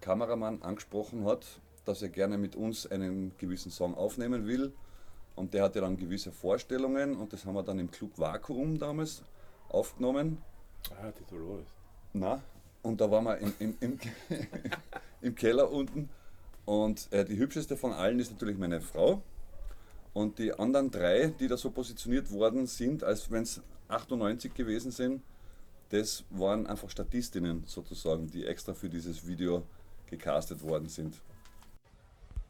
Kameramann angesprochen hat, dass er gerne mit uns einen gewissen Song aufnehmen will. Und der hatte dann gewisse Vorstellungen und das haben wir dann im Club Vakuum damals aufgenommen. Ah, die Dolores. Na, und da waren wir im Keller unten. Und die hübscheste von allen ist natürlich meine Frau. Und die anderen drei, die da so positioniert worden sind, als wenn es 98 gewesen sind, das waren einfach Statistinnen sozusagen, die extra für dieses Video gecastet worden sind.